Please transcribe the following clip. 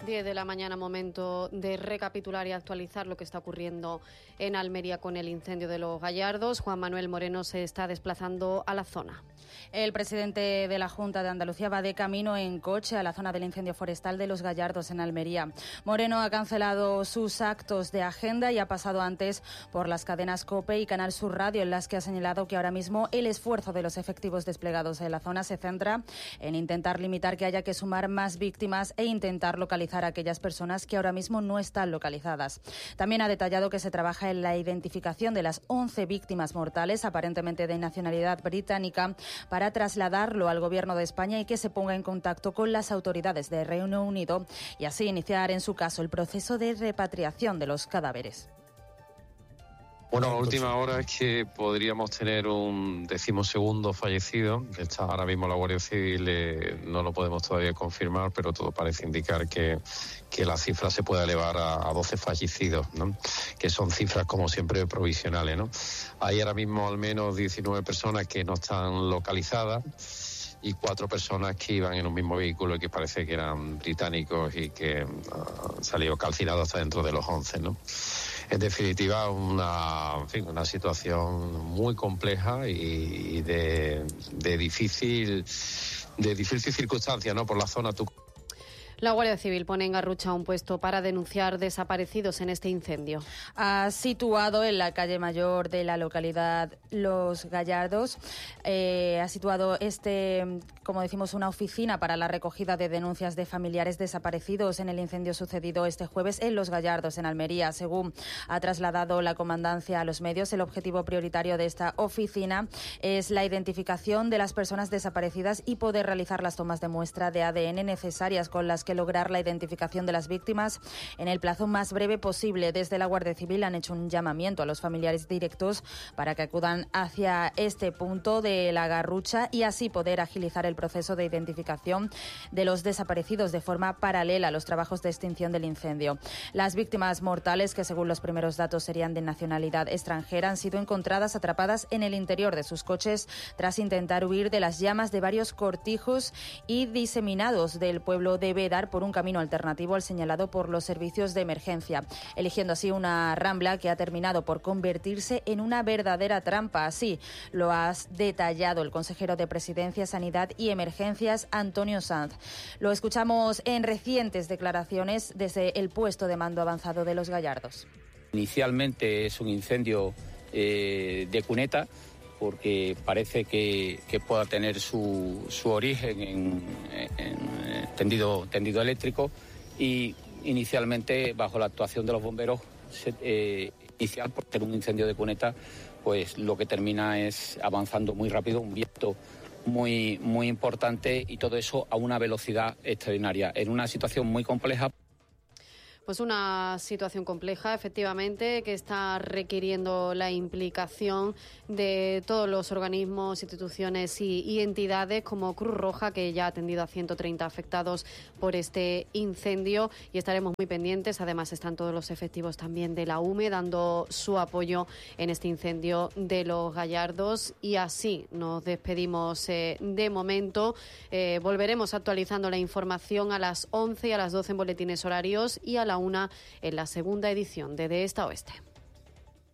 10 de la mañana, momento de recapitular y actualizar lo que está ocurriendo en Almería con el incendio de Los Gallardos. Juan Manuel Moreno se está desplazando a la zona. El presidente de la Junta de Andalucía va de camino en coche a la zona del incendio forestal de Los Gallardos en Almería. Moreno ha cancelado sus actos de agenda y ha pasado antes por las cadenas COPE y Canal Sur Radio, en las que ha señalado que ahora mismo el esfuerzo de los efectivos desplegados en la zona se centra en intentar limitar que haya que sumar más víctimas e intentar localizar a aquellas personas que ahora mismo no están localizadas. También ha detallado que se trabaja en la identificación de las 11 víctimas mortales, aparentemente de nacionalidad británica, para trasladarlo al Gobierno de España y que se ponga en contacto con las autoridades de Reino Unido y así iniciar en su caso el proceso de repatriación de los cadáveres. Bueno, a última hora es que podríamos tener un 12º fallecido. Está ahora mismo la Guardia Civil, no lo podemos todavía confirmar, pero todo parece indicar que la cifra se puede elevar a 12 fallecidos, ¿no? Que son cifras, como siempre, provisionales, ¿no? Hay ahora mismo al menos 19 personas que no están localizadas y 4 personas que iban en un mismo vehículo y que parece que eran británicos y que han salido calcinados hasta dentro de los 11, ¿no? En definitiva, una situación muy compleja y de difícil circunstancia, ¿no? Por la zona. La Guardia Civil pone en Garrucha un puesto para denunciar desaparecidos en este incendio. Ha situado en la calle mayor de la localidad Los Gallardos, ha situado como decimos, una oficina para la recogida de denuncias de familiares desaparecidos en el incendio sucedido este jueves en Los Gallardos, en Almería. Según ha trasladado la comandancia a los medios, el objetivo prioritario de esta oficina es la identificación de las personas desaparecidas y poder realizar las tomas de muestra de ADN necesarias con las que lograr la identificación de las víctimas en el plazo más breve posible. Desde la Guardia Civil han hecho un llamamiento a los familiares directos para que acudan hacia este punto de la Garrucha y así poder agilizar el proceso de identificación de los desaparecidos de forma paralela a los trabajos de extinción del incendio. Las víctimas mortales, que según los primeros datos serían de nacionalidad extranjera, han sido encontradas atrapadas en el interior de sus coches tras intentar huir de las llamas de varios cortijos y diseminados del pueblo de Beda por un camino alternativo al señalado por los servicios de emergencia, eligiendo así una rambla que ha terminado por convertirse en una verdadera trampa. Así lo ha detallado el consejero de Presidencia, Sanidad y Emergencias, Antonio Sanz. Lo escuchamos en recientes declaraciones desde el puesto de mando avanzado de Los Gallardos. Inicialmente es un incendio de cuneta, porque parece que pueda tener su origen en tendido eléctrico, y inicialmente, bajo la actuación de los bomberos, inicial por ser un incendio de cuneta, pues lo que termina es avanzando muy rápido, un viento muy, muy importante, y todo eso a una velocidad extraordinaria, en una situación muy compleja. Pues una situación compleja, efectivamente, que está requiriendo la implicación de todos los organismos, instituciones y entidades como Cruz Roja, que ya ha atendido a 130 afectados por este incendio, y estaremos muy pendientes. Además, están todos los efectivos también de la UME dando su apoyo en este incendio de Los Gallardos. Y así nos despedimos de momento. Volveremos actualizando la información a las 11 y a las 12 en boletines horarios y a la 1 en la segunda edición de esta Oeste.